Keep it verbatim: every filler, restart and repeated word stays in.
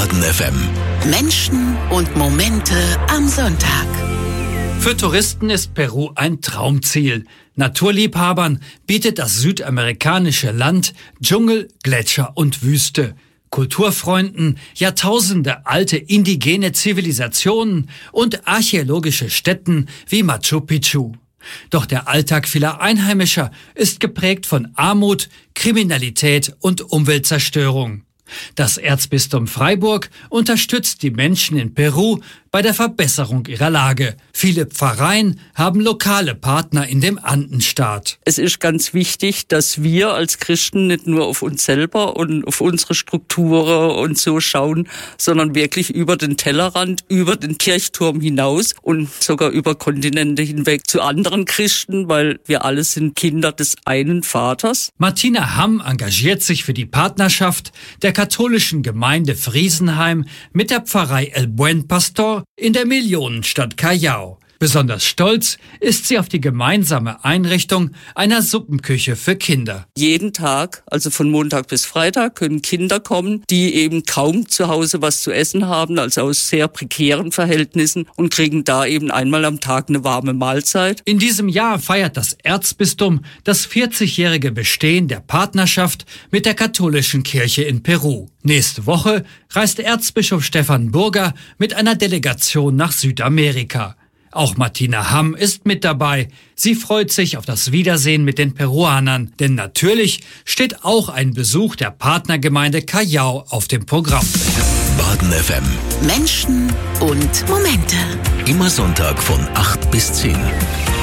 Baden F M. Menschen und Momente am Sonntag. Für Touristen ist Peru ein Traumziel. Naturliebhabern bietet das südamerikanische Land Dschungel, Gletscher und Wüste. Kulturfreunden Jahrtausende alte indigene Zivilisationen und archäologische Stätten wie Machu Picchu. Doch der Alltag vieler Einheimischer ist geprägt von Armut, Kriminalität und Umweltzerstörung. Das Erzbistum Freiburg unterstützt die Menschen in Peru bei der Verbesserung ihrer Lage. Viele Pfarreien haben lokale Partner in dem Andenstaat. Es ist ganz wichtig, dass wir als Christen nicht nur auf uns selber und auf unsere Strukturen und so schauen, sondern wirklich über den Tellerrand, über den Kirchturm hinaus und sogar über Kontinente hinweg zu anderen Christen, weil wir alle sind Kinder des einen Vaters. Martina Hamm engagiert sich für die Partnerschaft der katholischen Gemeinde Friesenheim mit der Pfarrei El Buen Pastor in der Millionenstadt Callao. Besonders stolz ist sie auf die gemeinsame Einrichtung einer Suppenküche für Kinder. Jeden Tag, also von Montag bis Freitag, können Kinder kommen, die eben kaum zu Hause was zu essen haben, also aus sehr prekären Verhältnissen, und kriegen da eben einmal am Tag eine warme Mahlzeit. In diesem Jahr feiert das Erzbistum das vierzigjährige Bestehen der Partnerschaft mit der katholischen Kirche in Peru. Nächste Woche reist Erzbischof Stefan Burger mit einer Delegation nach Südamerika. Auch Martina Hamm ist mit dabei. Sie freut sich auf das Wiedersehen mit den Peruanern. Denn natürlich steht auch ein Besuch der Partnergemeinde Callao auf dem Programm. Baden F M. Menschen und Momente. Immer Sonntag von acht bis zehn.